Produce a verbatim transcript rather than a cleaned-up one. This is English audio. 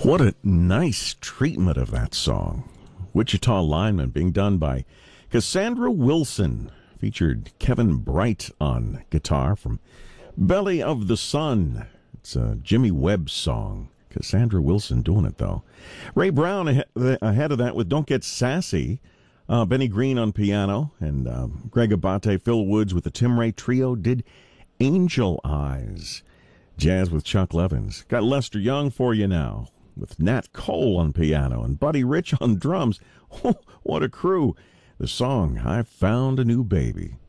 What a nice treatment of that song. Wichita Lineman being done by Cassandra Wilson. Featured Kevin Bright on guitar from Belly of the Sun. It's a Jimmy Webb song. Cassandra Wilson doing it, though. Ray Brown ahead of that with Don't Get Sassy. Uh, Benny Green on piano. And uh, Greg Abate, Phil Woods with the Tim Ray Trio did Angel Eyes. Jazz with Chuck Levins. Got Lester Young for you now with Nat Cole on piano and Buddy Rich on drums. Oh, what a crew. The song, I Found a New Baby.